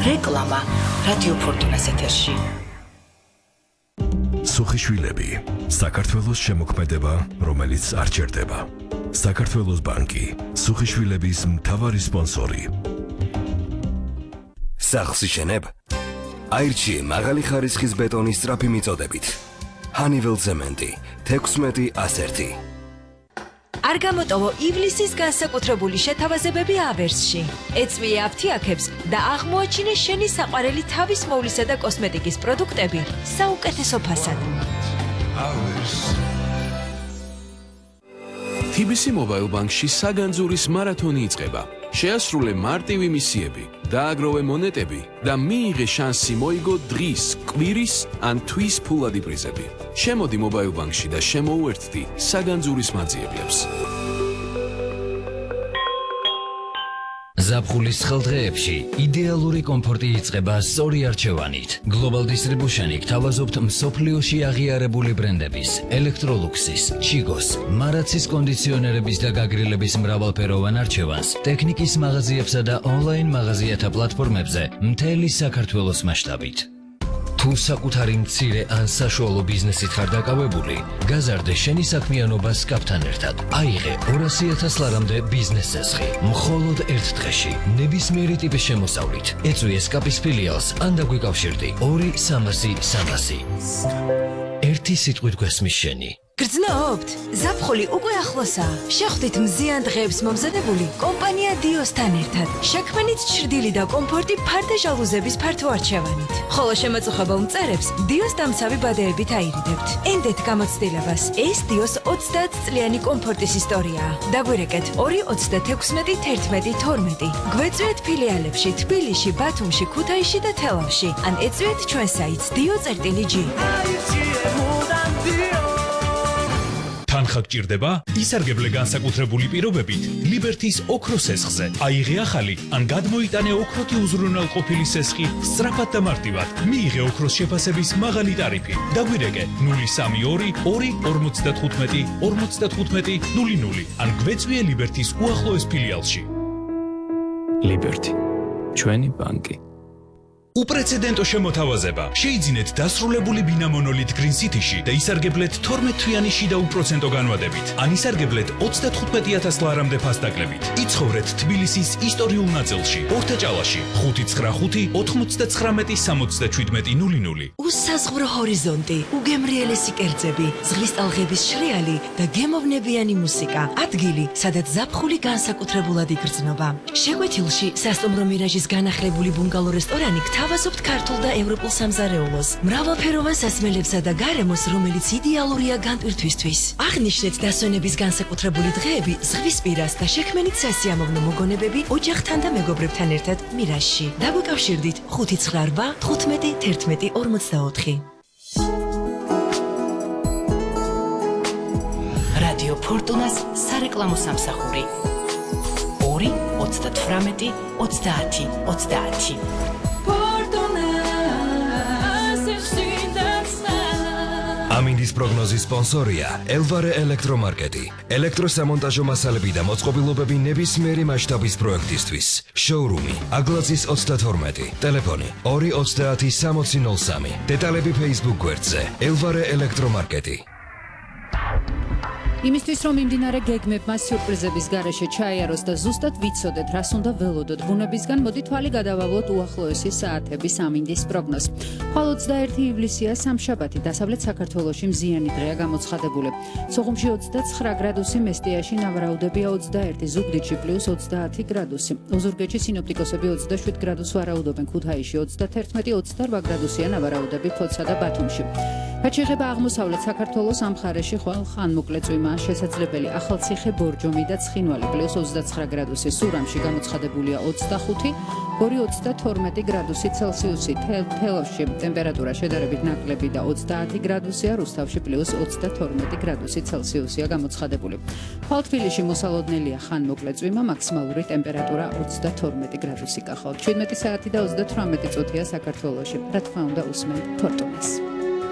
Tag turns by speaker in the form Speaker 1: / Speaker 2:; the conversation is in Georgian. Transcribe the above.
Speaker 1: რეკლამა რადიო ფორტუნას ეთერში.
Speaker 2: სუხიშვილები, საქართველოს შემოქმედება, რომელიც არ ჭერდება. საქართველოს ბანკი, სუხიშვილების მთავარი სპონსორი.
Speaker 3: სახლს იშენებ? აირჩიე მაღალი ხარისხის ბეტონის სწრაფი მიწოდებით. ჰანიվել ცემენტი 16-101.
Speaker 4: არ გამოტოვო ივლისის განსაკუთრებული შეთავაზებები ავერსში. ეწვიე აფთიაქებს და აღმოაჩინე შენი საყვარელი თავის მოვლისა და კოსმეტიკის პროდუქტები საუკეთესო ფასად.
Speaker 5: TBC Mobile Bank-ში საგანძურის მარათონი იწყება. შეასრულე მარტივი მისიები, დააგროვე მონეტები და მიიღე შანსი მოიგო დღის, კვირის ან თვის ფულადი პრიზები. შემოდი Mobile Bank-ში და შემოუერთდი საგანძურის მაძიებლებს.
Speaker 6: ზაფხულის ხელდღეებში იდეალური კომფორტი იწყება სწორი არჩევანით. Global Distribution-ი გთავაზობთ მსოფლიოში აღიარებული ბრენდების, ელექტროლუქსის, ჩიგოს, მარაცის კონდიციონერების და გაგრილების მრავალფეროვან არჩევანს, ტექნიკის მაღაზიებსა და ონლაინ მაღაზიათა პლატფორმებზე მთელი საქართველოს მასშტაბით. თუ საკუთარი მცირე ან საშუალო ბიზნესით ხარ დაკავებული, გაზარდე შენი საქმიანობა SCAP-თან ერთად. აიღე 200,000 ლარამდე ბიზნეს წესხი, მხოლოდ ერთ დღეში, ნებისმიერი ტიპის შემოსავლით. ეწვიე SCAP-ის ფილიალს ან დაგვიკავშირდი 2-300-300. ერთი სიტყვით გვესმის შენი.
Speaker 4: გრძნობთ? ზაფხული უკვე ახლოსაა. შეხვდით მზიან დღეებს მომზადებული კომპანია დიოსთან ერთად. შექმნით ჩრდილი და კომფორტი ფარდა ჟალუზების ფართო არჩევანით. ხოლო შემაწუხებელ მწერებს დიოს დამცავი ბადეებით აირიდებთ. ენდეთ გამოცდილებას. ეს დიოს 30 წლიანი კომფორტის ისტორიაა. დაგვირეკეთ 2-36-11-12. გვეწვიეთ ფილიალებში თბილისში, ბათუმში, ქუთაისში და თელავში. ან ეწვიეთ ჩვენ საიტს dio.g.
Speaker 7: თანხა გჭირდება? ისარგებლე განსაკუთრებული პირობებით ლიბერთის ოქროს სესხზე. აიღე ახალი ან გადმოიტანე ოქროთი უზრუნველყოფილი სესხი სწრაფად და მარტივად. მიიღე ოქროს შეფასების მაღალი ტარიფი. დაგვირეკე 032 2 55 00 ან გვეწვიე ლიბერთის უახლოეს ფილიალში.
Speaker 5: ლიბერთი, ჩვენი ბანკი.
Speaker 7: უპრეცედენტო შემოთავაზება. შეიძინეთ დასრულებული ბინა მონოლით Green City-ში და ისარგებლეთ 12 თვიანი შიდა უპროცენტო განვადებით. ან ისარგებლეთ 35,000 ლარამდე ფასდაკლებით. იცხოვრეთ თბილისის ისტორიულ ნაწილში, ორთაჭალაში, 595-99-77-00.
Speaker 4: უსაზღვრო ჰორიზონტი, უგემრიელესი კერძები, ზღვის ტალღების შრიალი და გემოვნებიანი მუსიკა. ადგილი, სადაც ზაფხული განსაკუთრებულად იგრძნობა. შეგვეთილში სასტუმრო მირაჟის განახლებული ბუნგალო რესტორანი გთავაზობთ ქართულ და ევროპულ სამზარეულოს, მრავალფეროვან სასმელებსა და გარემოს, რომელიც იდეალურია განტვირთვისთვის. აღნიშნეთ დასვენების განსაკუთრებული დღეები ზღვის პირას და შექმნით სასიამოვნო მოგონებები ოჯახთან და მეგობრებთან ერთად მირაჟში. დაგვიკავშირდით 598 15 11 44. რადიო ფორტუნას სარეკლამო სამსახური 2-38-30-30.
Speaker 3: ამინდის პროგნოზის სპონსორია ელვარე ელექტრომარკეტი. ელექტროსამონტაჟო მასალები და მოწყობილობები ნებისმიერი მასშტაბის პროექტისთვის. შოურუმი აგლაძის 32. ტელეფონი 230-6003. დეტალები Facebook გვერდზე ელვარე ელექტრომარკეტი.
Speaker 8: იმისთვის რომ მიმდინარე გეგმებმა სიურპრიზების გარეშე ჩაიაროს და ზუსტად ვიცოდეთ რას უნდა ველოდოთ ბუნებისგან, მოდი თვალი გადავავლოთ უახლოესი საათების ამინდის პროგნოზს. ხვალ 21 ივლისია სამშაბათი, დასავლეთ საქართველოში მზიანი დღეა გამოცხადებული. სოხუმში 29 გრადუსი, მესტიაში ნავარაუდებია 21, ზუგდიდში +30 გრადუსი. ოზურგეთში სინოპტიკოსები 27 გრადუსს ვარაუდობენ, ქუთაისში 31-28 გრადუსია ნავარაუდები ფოთსა და ბათუმში. რაც შეეხება აღმოსავლეთ საქართველოს ამ მხარეში ხვალ ხანმოკლე წვიმაა შესაძლებელი. ახალციხე, ბორჯომი და ცხინვალი +29 გრადუსი, სურამში გამოცხადებულია 25, გორი 32 გრადუსი ცელსიუსი, თელავში ტემპერატურა შედარებით ნაკლები და 30 გრადუსია, რუსთავში +32 გრადუსი ცელსიუსია გამოცხადებული. ხვალ თბილისში მოსალოდნელია ხანმოკლე წვიმა, მაქსიმალური ტემპერატურა 32 გრადუსი გახავთ. 17 საათი და 38 წუთია საქართველოში. რა თქმა უნდა, უსმენთ ფორტუნას.